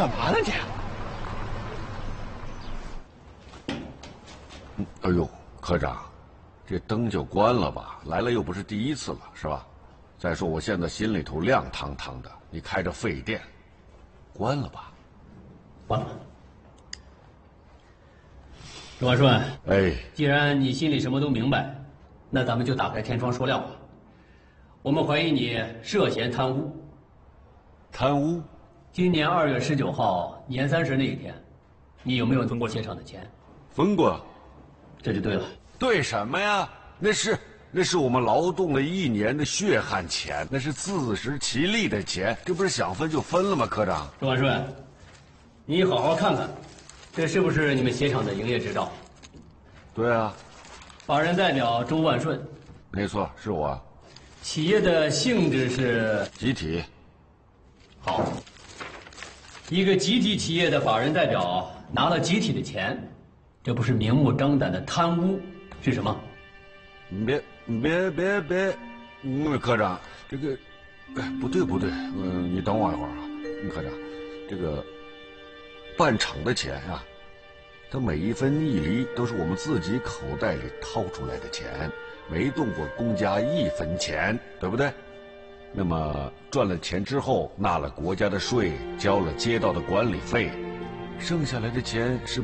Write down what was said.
干嘛呢你？ 哎呦，科长，这灯就关了吧，来了又不是第一次了，是吧？再说我现在心里头亮堂堂的，你开着费电，关了吧。 关了。钟万顺， 哎， 既然你心里什么都明白，那咱们就打开天窗说亮吧。我们怀疑你涉嫌贪污。 贪污？ 今年2月19号年30那一天，你有没有分过鞋厂的钱？ 分过。 这就对了。 对什么呀？那是我们劳动了1年的血汗钱，那是自食其力的钱，这不是想分就分了吗？科长， 钟万顺，你好好看看，这是不是你们鞋厂的营业执照？ 对啊， 法人代表周万顺。 没错，是我。 企业的性质是集体。 好，一个集体企业的法人代表拿了集体的钱，这不是明目张胆的贪污是什么？ 别，科长，这个，哎，不对，你等我一会儿啊，科长，这个办厂的钱啊，它每一分一厘都是我们自己口袋里掏出来的钱，没动过公家1分钱，对不对？那么赚了钱之后，纳了国家的税，交了街道的管理费，剩下来的钱是